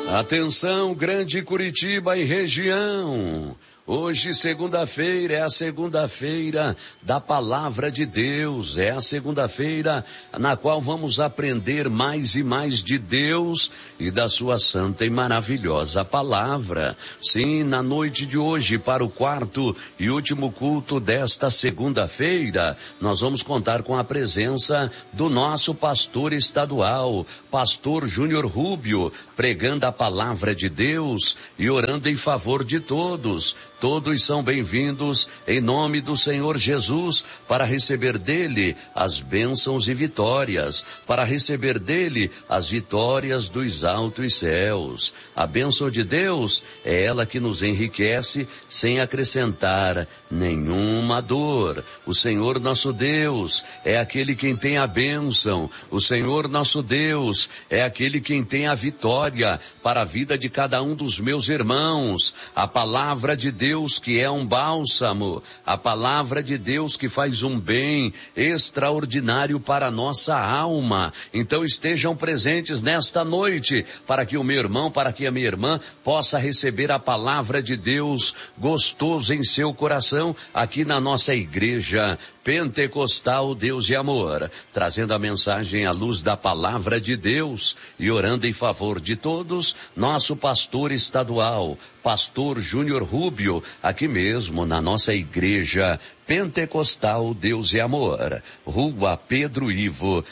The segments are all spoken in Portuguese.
Atenção, Grande Curitiba e região. Hoje, segunda-feira, é a segunda-feira da Palavra de Deus, é a segunda-feira na qual vamos aprender mais e mais de Deus e da sua santa e maravilhosa palavra. Sim, na noite de hoje, para o quarto e último culto desta segunda-feira, nós vamos contar com a presença do nosso pastor estadual, pastor Júnior Rubio, pregando a palavra de Deus e orando em favor de todos. Todos são bem-vindos em nome do Senhor Jesus para receber dele as bênçãos e vitórias, para receber dele as vitórias dos altos céus. A bênção de Deus é ela que nos enriquece sem acrescentar nenhuma dor. O Senhor nosso Deus é aquele quem tem a bênção. O Senhor nosso Deus é aquele quem tem a vitória para a vida de cada um dos meus irmãos. A palavra de Deus que é um bálsamo, a palavra de Deus que faz um bem extraordinário para a nossa alma. Então estejam presentes nesta noite para que o meu irmão, para que a minha irmã possa receber a palavra de Deus gostoso em seu coração aqui na nossa igreja Pentecostal Deus e Amor, trazendo a mensagem à luz da palavra de Deus e orando em favor de todos, nosso pastor estadual, pastor Júnior Rubio, aqui mesmo na nossa igreja Pentecostal Deus e Amor, Rua Pedro Ivo,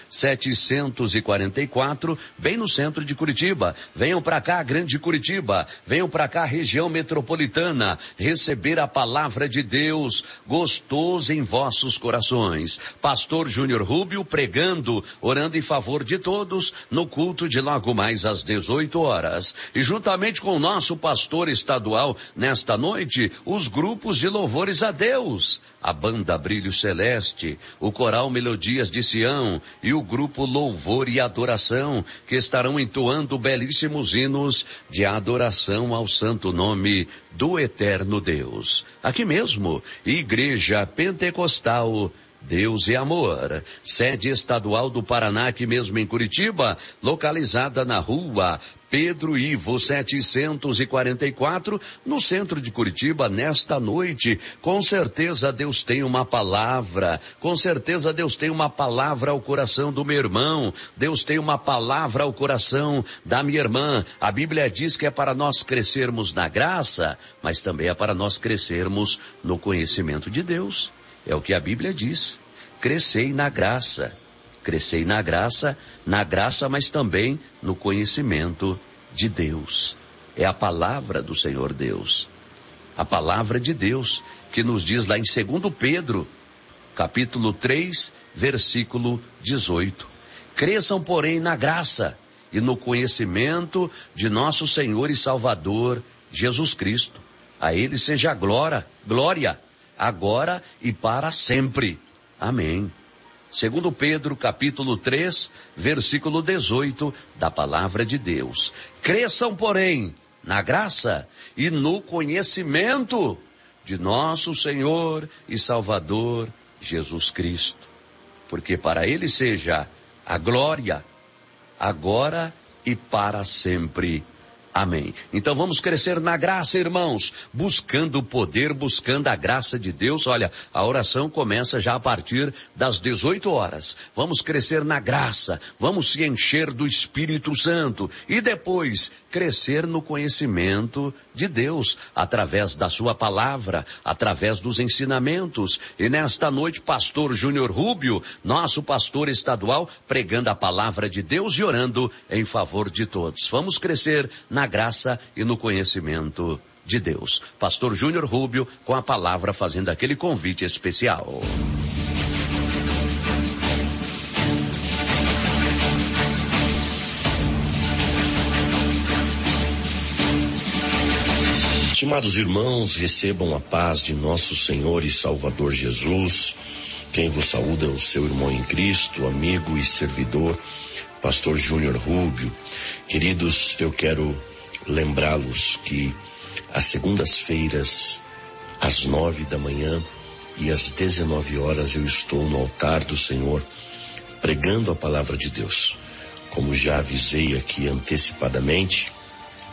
744, bem no centro de Curitiba. Venham para cá, Grande Curitiba, venham para cá, região metropolitana, receber a palavra de Deus gostoso em vossos corações. Pastor Júnior Rubio pregando, orando em favor de todos, no culto de logo mais às 18 horas. E juntamente com o nosso pastor estadual, nesta noite, os grupos de louvores a Deus, a banda Brilho Celeste, o coral Melodias de Sião e o grupo Louvor e Adoração, que estarão entoando belíssimos hinos de adoração ao santo nome do eterno Deus. Aqui mesmo, Igreja Pentecostal Deus e Amor, sede estadual do Paraná, aqui mesmo em Curitiba, localizada na rua Pedro Ivo 744, no centro de Curitiba, nesta noite. Com certeza Deus tem uma palavra, com certeza Deus tem uma palavra ao coração do meu irmão, Deus tem uma palavra ao coração da minha irmã. A Bíblia diz que é para nós crescermos na graça, mas também é para nós crescermos no conhecimento de Deus. É o que a Bíblia diz, crescei na graça, mas também no conhecimento de Deus. É a palavra do Senhor Deus, a palavra de Deus, que nos diz lá em 2 Pedro, capítulo 3, versículo 18. Cresçam, porém, na graça e no conhecimento de nosso Senhor e Salvador, Jesus Cristo. A Ele seja a glória, agora e para sempre. Amém. 2 Pedro, capítulo 3, versículo 18, da palavra de Deus. Cresçam, porém, na graça e no conhecimento de nosso Senhor e Salvador, Jesus Cristo. Porque para Ele seja a glória, agora e para sempre. Amém. Então vamos crescer na graça, irmãos, buscando o poder, buscando a graça de Deus. Olha, a oração começa já a partir das 18 horas. Vamos crescer na graça, vamos se encher do Espírito Santo e depois crescer no conhecimento de Deus, através da sua palavra, através dos ensinamentos. E nesta noite, pastor Júnior Rubio, nosso pastor estadual, pregando a palavra de Deus e orando em favor de todos. Vamos crescer na graça e no conhecimento de Deus. Pastor Júnior Rubio com a palavra, fazendo aquele convite especial. Estimados irmãos, recebam a paz de nosso Senhor e Salvador Jesus. Quem vos saúda é o seu irmão em Cristo, amigo e servidor, pastor Júnior Rubio. Queridos, eu quero lembrá-los que às segundas-feiras, às 9 da manhã e às 19 horas, eu estou no altar do Senhor pregando a palavra de Deus. Como já avisei aqui antecipadamente,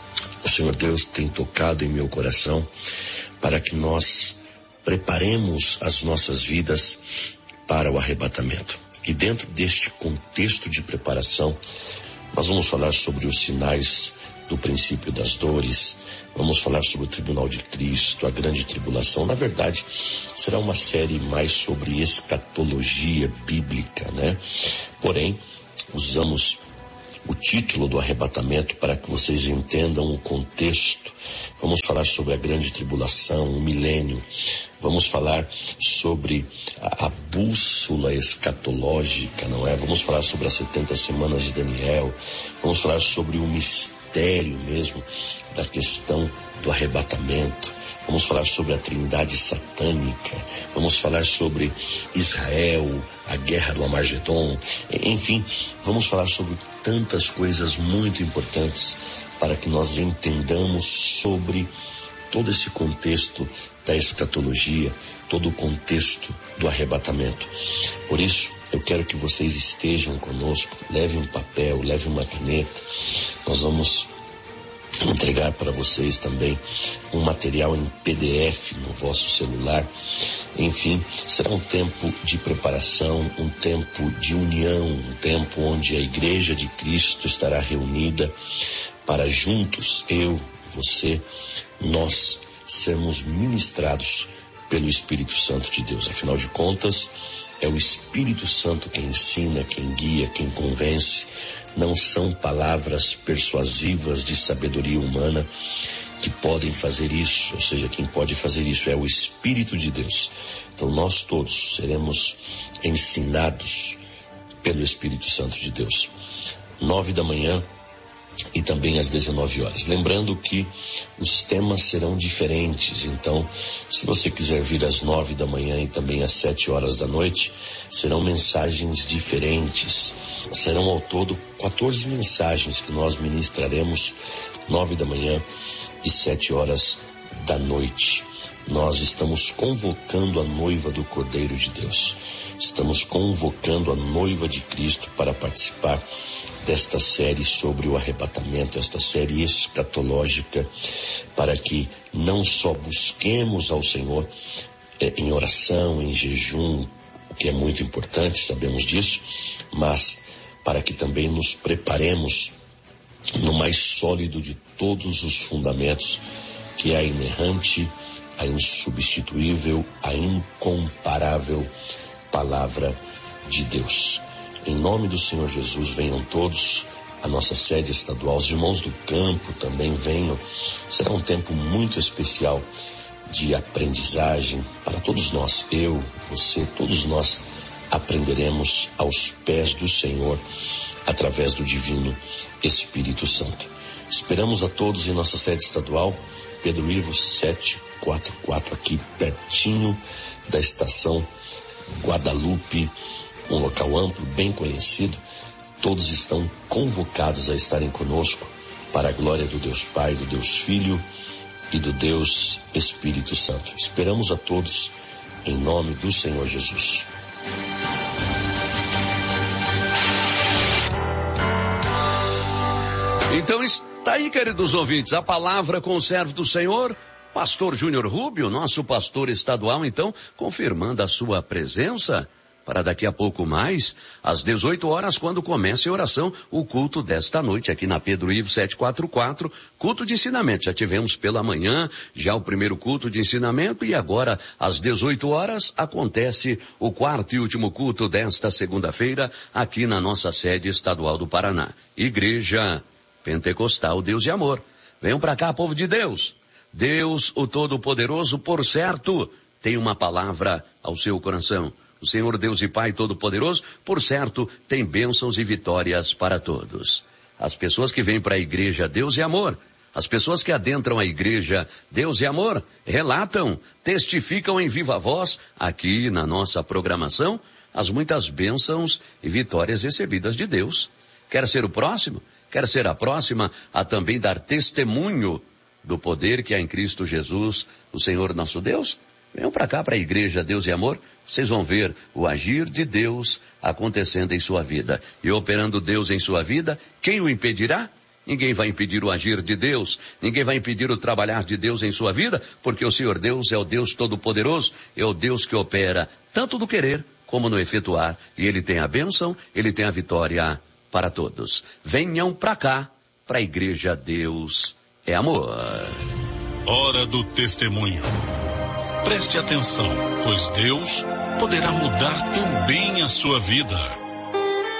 o Senhor Deus tem tocado em meu coração para que nós preparemos as nossas vidas para o arrebatamento. E dentro deste contexto de preparação, nós vamos falar sobre os sinais do princípio das dores, vamos falar sobre o tribunal de Cristo, a grande tribulação. Na verdade, será uma série mais sobre escatologia bíblica, né? Porém, usamos o título do arrebatamento para que vocês entendam o contexto. Vamos falar sobre a grande tribulação, o milênio. Vamos falar sobre a bússola escatológica, não é? Vamos falar sobre as 70 semanas de Daniel. Vamos falar sobre o mistério mesmo da questão do arrebatamento. Vamos falar sobre a trindade satânica. Vamos falar sobre Israel, a guerra do Armagedon. Enfim, vamos falar sobre tantas coisas muito importantes para que nós entendamos sobre todo esse contexto da escatologia, todo o contexto do arrebatamento. Por isso, eu quero que vocês estejam conosco, levem um papel, levem uma caneta. Nós vamos entregar para vocês também um material em PDF no vosso celular. Enfim, será um tempo de preparação, um tempo de união, um tempo onde a Igreja de Cristo estará reunida para juntos, eu, você, nós, sermos ministrados pelo Espírito Santo de Deus. Afinal de contas, é o Espírito Santo quem ensina, quem guia, quem convence. Não são palavras persuasivas de sabedoria humana que podem fazer isso, ou seja, quem pode fazer isso é o Espírito de Deus. Então nós todos seremos ensinados pelo Espírito Santo de Deus. 9 da manhã e também às 19 horas. Lembrando que os temas serão diferentes, então se você quiser vir às 9 da manhã e também às 7 horas da noite, serão mensagens diferentes. Serão ao todo 14 mensagens que nós ministraremos 9 da manhã e 7 horas da noite. Nós estamos convocando a noiva do Cordeiro de Deus. Estamos convocando a noiva de Cristo para participar desta série sobre o arrebatamento, esta série escatológica, para que não só busquemos ao Senhor em oração, em jejum, o que é muito importante, sabemos disso, mas para que também nos preparemos no mais sólido de todos os fundamentos, que é a inerrante, a insubstituível, a incomparável Palavra de Deus. Em nome do Senhor Jesus, venham todos à nossa sede estadual. Os irmãos do campo também venham. Será um tempo muito especial de aprendizagem para todos nós. Eu, você, todos nós aprenderemos aos pés do Senhor através do Divino Espírito Santo. Esperamos a todos em nossa sede estadual, Pedro Ivo 744, aqui pertinho da estação Guadalupe, um local amplo, bem conhecido. Todos estão convocados a estarem conosco para a glória do Deus Pai, do Deus Filho e do Deus Espírito Santo. Esperamos a todos em nome do Senhor Jesus. Então está aí, queridos ouvintes, a palavra com o servo do Senhor, pastor Júnior Rubio, nosso pastor estadual, então, confirmando a sua presença para daqui a pouco mais, às 18 horas, quando começa a oração, o culto desta noite, aqui na Pedro Ivo 744, culto de ensinamento. Já tivemos pela manhã, já o primeiro culto de ensinamento, e agora, às 18 horas, acontece o quarto e último culto desta segunda-feira, aqui na nossa sede estadual do Paraná. Igreja Pentecostal Deus e Amor. Venham para cá, povo de Deus. Deus, o Todo-Poderoso, por certo, tem uma palavra ao seu coração. O Senhor Deus e Pai Todo-Poderoso, por certo, tem bênçãos e vitórias para todos. As pessoas que vêm para a igreja Deus e Amor, as pessoas que adentram a igreja Deus e Amor, relatam, testificam em viva voz, aqui na nossa programação, as muitas bênçãos e vitórias recebidas de Deus. Quer ser o próximo? Quer ser a próxima a também dar testemunho do poder que há em Cristo Jesus, o Senhor nosso Deus? Venham para cá, para a igreja Deus e Amor, vocês vão ver o agir de Deus acontecendo em sua vida. E operando Deus em sua vida, quem o impedirá? Ninguém vai impedir o agir de Deus, ninguém vai impedir o trabalhar de Deus em sua vida, porque o Senhor Deus é o Deus Todo-Poderoso, é o Deus que opera tanto no querer como no efetuar, e Ele tem a bênção, Ele tem a vitória para todos. Venham para cá, para a igreja Deus é Amor. Hora do testemunho. Preste atenção, pois Deus poderá mudar também a sua vida.